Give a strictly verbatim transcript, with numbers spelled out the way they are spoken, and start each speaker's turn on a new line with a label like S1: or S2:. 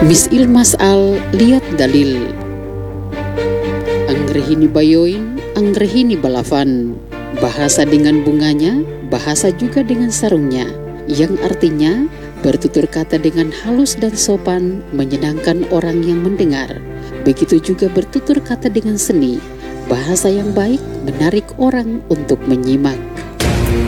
S1: Mis ilmas al liat dalil. Anggrehini bayoin, anggrehini balafan. Bahasa dengan bunganya, bahasa juga dengan sarungnya, yang artinya bertutur kata dengan halus dan sopan, menyenangkan orang yang mendengar. Begitu juga bertutur kata dengan seni, bahasa yang baik menarik orang untuk menyimak.